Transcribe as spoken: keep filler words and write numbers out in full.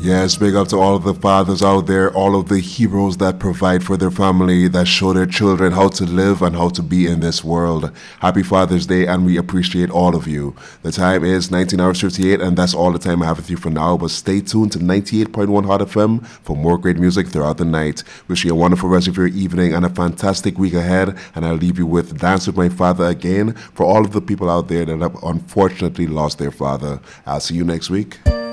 Yes, big up to all of the fathers out there, all of the heroes that provide for their family, that show their children how to live and how to be in this world. Happy Father's Day, and we appreciate all of you. The time is nineteen hours fifty-eight, and that's all the time I have with you for now. But stay tuned to ninety-eight point one Hot F M for more great music throughout the night. Wish you a wonderful rest of your evening and a fantastic week ahead. And I'll leave you with Dance with My Father again for all of the people out there that have unfortunately lost their father. I'll see you next week.